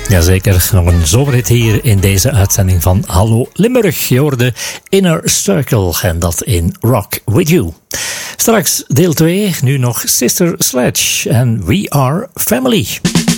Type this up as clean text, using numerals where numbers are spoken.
Jazeker, nog een zomerhit hier in deze uitzending van Hallo Limburg. Je hoorde Inner Circle en dat in Rock With You. Straks deel 2, nu nog Sister Sledge en We Are Family.